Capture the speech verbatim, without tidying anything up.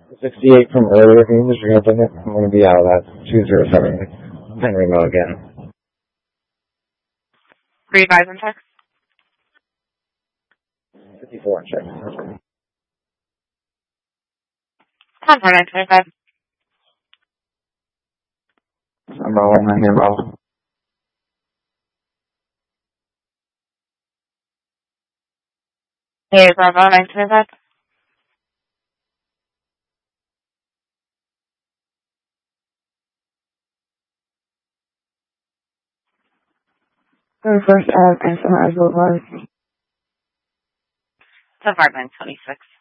sixty-eight from earlier. Can you just reopen it? I'm going to be out of that. two zero seven. Henry Mo again. Revise and check. fifty-four and check. ten four nine twenty-five. I'm rolling on here, Mo. Hey, Bravo nine twenty-five. The first ad and some as well was Apartment twenty-six.